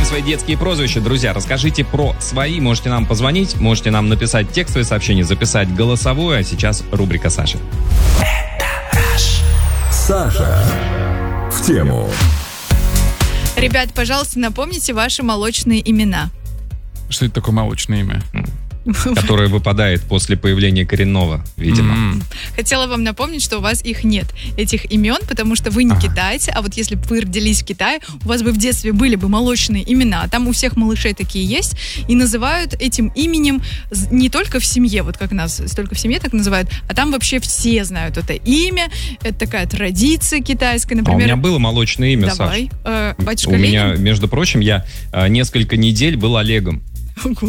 свои детские прозвища. Друзья, расскажите про свои. Можете нам позвонить, можете нам написать текстовое сообщение, записать голосовое. А сейчас рубрика Саши. Саша в тему. Ребят, пожалуйста, напомните ваши молочные имена. Что это такое молочное имя? Которое выпадает после появления коренного, видимо. Хотела вам напомнить, что у вас их нет, этих имен, потому что вы не китайцы, а вот если бы вы родились в Китае, у вас бы в детстве были бы молочные имена, там у всех малышей такие есть, и называют этим именем не только в семье, вот как нас только в семье так называют, а там вообще все знают это имя, это такая традиция китайская, например. А у меня было молочное имя, Давай. Саш. Батюшка У Ленин? меня, между прочим, я несколько недель был Олегом.